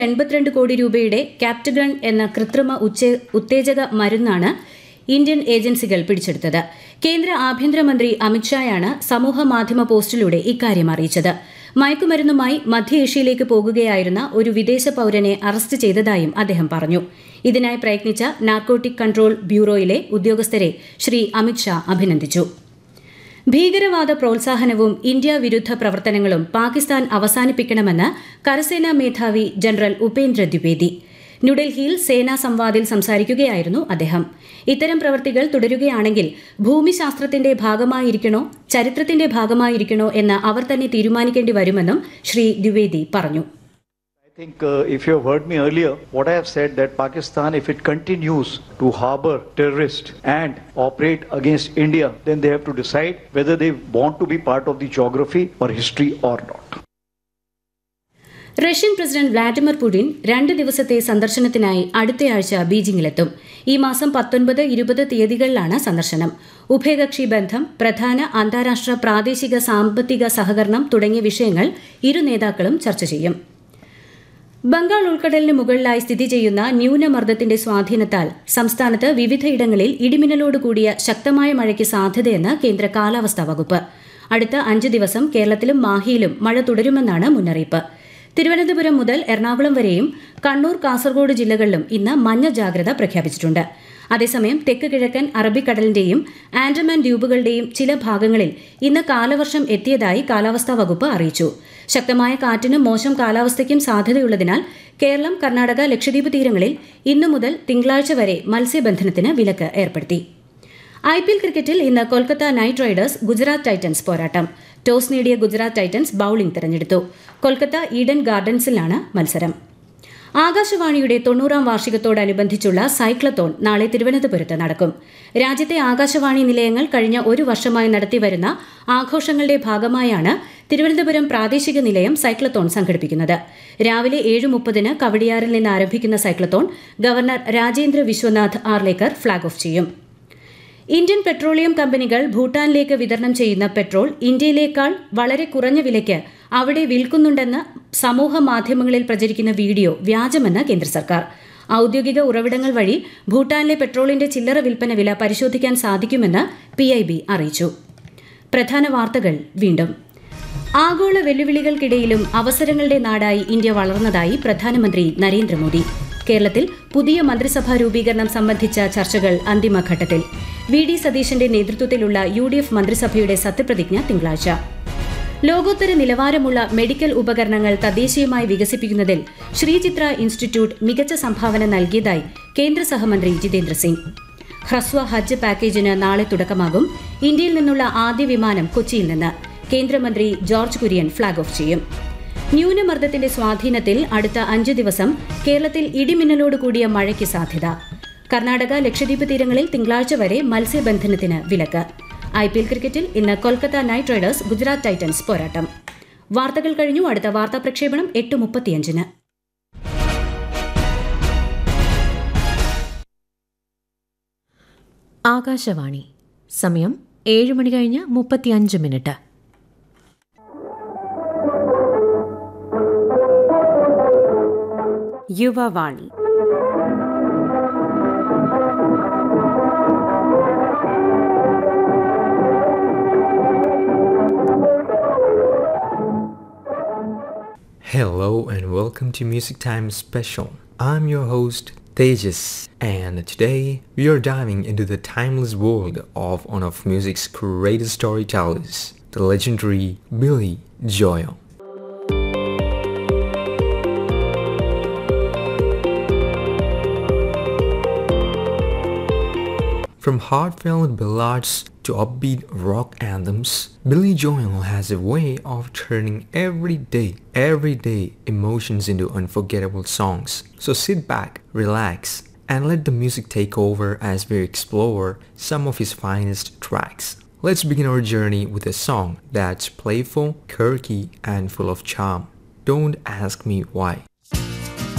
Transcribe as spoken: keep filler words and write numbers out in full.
എൺപത്തിരണ്ട് കോടി രൂപയുടെ ക്യാപ്റ്റഗൺ എന്ന കൃത്രിമ ഉത്തേജക മരുന്നാണ് ഇന്ത്യൻ ഏജൻസികൾ പിടിച്ചെടുത്തത്. കേന്ദ്ര ആഭ്യന്തരമന്ത്രി അമിത്ഷായാണ് സമൂഹ മാധ്യമ പോസ്റ്റിലൂടെ ഇക്കാര്യം അറിയിച്ചത്. മയക്കുമരുന്നുമായി മധ്യേഷ്യയിലേക്ക് പോകുകയായിരുന്ന ഒരു വിദേശ പൌരനെ അറസ്റ്റ് ചെയ്തതായും അദ്ദേഹം പറഞ്ഞു. ഇതിനായി പ്രയത്നിച്ച നാർക്കോട്ടിക് കൺട്രോൾ ബ്യൂറോയിലെ ഉദ്യോഗസ്ഥരെ ശ്രീ അമിത്ഷാ അഭിനന്ദിച്ചു. ഭീകരവാദ പ്രോത്സാഹനവും ഇന്ത്യ വിരുദ്ധ പ്രവർത്തനങ്ങളും പാകിസ്ഥാൻ അവസാനിപ്പിക്കണമെന്ന് കരസേനാ മേധാവി ജനറൽ ഉപേന്ദ്ര ദ്വിവേദി. ന്യൂഡൽഹിയിൽ സേനാ സംവാദിൽ സംസാരിക്കുകയായിരുന്നു അദ്ദേഹം. ഇത്തരം പ്രവൃത്തികൾ തുടരുകയാണെങ്കിൽ ഭൂമിശാസ്ത്രത്തിന്റെ ഭാഗമായിരിക്കണോ ചരിത്രത്തിന്റെ ഭാഗമായിരിക്കണോ എന്ന് അവർ തന്നെ തീരുമാനിക്കേണ്ടി വരുമെന്നും ശ്രീ ദ്വിവേദി പറഞ്ഞു. I think uh, if you have heard me earlier, what I have said that Pakistan, if it continues to harbor terrorists and operate against India, then they have to decide whether they want to be part of the geography or history or not. Russian president Vladimir Putin രണ്ട് ദിവസത്തെ സന്ദർശനത്തിനായി അടുത്തയാഴ്ച ബീജിംഗിലെത്തും. ഈ മാസം പത്തൊൻപത് ഇരുപത് തീയതികളിലാണ് സന്ദർശനം. ഉഭയകക്ഷി ബന്ധം, പ്രധാന അന്താരാഷ്ട്ര പ്രാദേശിക സാമ്പത്തിക സഹകരണം തുടങ്ങിയ വിഷയങ്ങൾ ഇരു നേതാക്കളും ചർച്ച ചെയ്യും. ബംഗാൾ ഉൾക്കടലിന് മുകളിലായി സ്ഥിതി ചെയ്യുന്ന ന്യൂനമർദ്ദത്തിന്റെ സ്വാധീനത്താൽ സംസ്ഥാനത്ത് വിവിധയിടങ്ങളിൽ ഇടിമിന്നലോടുകൂടിയ ശക്തമായ മഴയ്ക്ക് സാധ്യതയെന്ന് കേന്ദ്ര കാലാവസ്ഥാ വകുപ്പ്. അടുത്ത അഞ്ച് ദിവസം കേരളത്തിലും മാഹിയിലും മഴ തുടരുമെന്നാണ് മുന്നറിയിപ്പ്. തിരുവനന്തപുരം മുതൽ എറണാകുളം വരെയും കണ്ണൂർ, കാസർഗോഡ് ജില്ലകളിലും ഇന്ന് മഞ്ഞ ജാഗ്രത പ്രഖ്യാപിച്ചിട്ടുണ്ട്. അതേസമയം തെക്ക് കിഴക്കൻ അറബിക്കടലിന്റെയും ആൻഡമാൻ ദ്വീപുകളുടെയും ചില ഭാഗങ്ങളിൽ ഇന്ന് കാലവർഷം എത്തിയതായി കാലാവസ്ഥാ വകുപ്പ് അറിയിച്ചു. ശക്തമായ കാറ്റിനും മോശം കാലാവസ്ഥയ്ക്കും സാധ്യതയുള്ളതിനാൽ കേരളം, കർണാടക, ലക്ഷദ്വീപ് തീരങ്ങളിൽ ഇന്നു മുതൽ തിങ്കളാഴ്ച വരെ മത്സ്യബന്ധനത്തിന് വിലക്ക് ഏർപ്പെടുത്തി. ഐ പി എൽ ക്രിക്കറ്റിൽ ഇന്ന് Kolkata night Riders Gujarat Titans പോരാട്ടം. ടോസ് നേടിയ ഗുജറാത്ത് ടൈറ്റൻസ് ബൌളിംഗ് തെരഞ്ഞെടുത്തു. കൊൽക്കത്ത ഈഡൻ ഗാർഡൻസിലാണ് മത്സരം. ആകാശവാണിയുടെ തൊണ്ണൂറാം വാർഷികത്തോടനുബന്ധിച്ചുള്ള സൈക്ലത്തോൺ നാളെ തിരുവനന്തപുരത്ത് നടക്കും. രാജ്യത്തെ ആകാശവാണി നിലയങ്ങൾ കഴിഞ്ഞ ഒരു വർഷമായി നടത്തിവരുന്ന ആഘോഷങ്ങളുടെ ഭാഗമായാണ് തിരുവനന്തപുരം പ്രാദേശിക നിലയം സൈക്ലത്തോൺ സംഘടിപ്പിക്കുന്നത്. രാവിലെ ഏഴ് മുപ്പതിന് കവടിയാറിൽ നിന്ന് ആരംഭിക്കുന്ന cyclothon governor Rajendra Vishwanath Arlekar flag off ചെയ്യും. ഇന്ത്യൻ പെട്രോളിയം കമ്പനികൾ ഭൂട്ടാനിലേക്ക് വിതരണം ചെയ്യുന്ന പെട്രോൾ ഇന്ത്യയിലേക്കാൾ വളരെ കുറഞ്ഞ വിലയ്ക്ക് അവിടെ വിൽക്കുന്നുണ്ടെന്ന് സമൂഹ മാധ്യമങ്ങളിൽ പ്രചരിക്കുന്ന വീഡിയോ വ്യാജമെന്ന് കേന്ദ്ര സർക്കാർ. ഔദ്യോഗിക ഉറവിടങ്ങൾ വഴി ഭൂട്ടാനിലെ പെട്രോളിന്റെ ചില്ലറ വിൽപ്പന വില പരിശോധിക്കാൻ സാധിക്കുമെന്ന് പി ഐ ബി അറിയിച്ചു. പ്രധാന വാർത്തകൾ വീണ്ടും. ആഗോള വെല്ലുവിളികൾക്കിടയിലും അവസരങ്ങളുടെ നാടായി ഇന്ത്യ വളർന്നതായി പ്രധാനമന്ത്രി നരേന്ദ്രമോദി. കേരളത്തിൽ പുതിയ മന്ത്രിസഭാ രൂപീകരണം സംബന്ധിച്ച ചർച്ചകൾ അന്തിമഘട്ടത്തിൽ. വി ഡി സതീശന്റെ നേതൃത്വത്തിലുള്ള യു ഡി എഫ് മന്ത്രിസഭയുടെ സത്യപ്രതിജ്ഞ തിങ്കളാഴ്ച. ലോകോത്തര നിലവാരമുള്ള മെഡിക്കൽ ഉപകരണങ്ങൾ തദ്ദേശീയമായി വികസിപ്പിക്കുന്നതിൽ ശ്രീചിത്ര ഇൻസ്റ്റിറ്റ്യൂട്ട് മികച്ച സംഭാവന നൽകിയതായി കേന്ദ്ര സഹമന്ത്രി ജിതേന്ദ്ര സിംഗ്. ഹ്രസ്വ ഹജ്ജ് പാക്കേജിന് നാളെ തുടക്കമാകും. ഇന്ത്യയിൽ നിന്നുള്ള ആദ്യ വിമാനം കൊച്ചിയിൽ നിന്ന്. കേന്ദ്രമന്ത്രി ജോർജ് കുര്യൻ ഫ്ളാഗ് ഓഫ് ചെയ്യും. ന്യൂനമർദ്ദത്തിന്റെ സ്വാധീനത്തിൽ അടുത്ത അഞ്ച് ദിവസം കേരളത്തിൽ ഇടിമിന്നലോട് കൂടിയ മഴയ്ക്ക് സാധ്യത. കർണാടക, ലക്ഷദ്വീപ് തീരങ്ങളിൽ തിങ്കളാഴ്ച വരെ മത്സ്യബന്ധനത്തിന് വിലക്ക്. ഐ പി എൽ ക്രിക്കറ്റിൽ ഇന്ന് Kolkata night Riders Gujarat Titans പോരാട്ടം. വാർത്തകൾ കഴിഞ്ഞു. അടുത്ത വാർത്താ പ്രക്ഷേപണം എട്ട് മുപ്പത്തിയഞ്ചിന്. ആകാശവാണി. സമയം ഏഴ് മണി കഴിഞ്ഞ് മുപ്പത്തിയഞ്ച് minute. Yuvavani. Hello and welcome to Music Time Special. I'm your host Tejas, and today we are diving into the timeless world of one of music's greatest storytellers, the legendary Billy Joel. From heartfelt ballads to upbeat rock anthems, Billy Joel has a way of turning everyday, everyday emotions into unforgettable songs. So sit back, relax, and let the music take over as we explore some of his finest tracks. Let's begin our journey with a song that's playful, quirky, and full of charm. Don't Ask Me Why.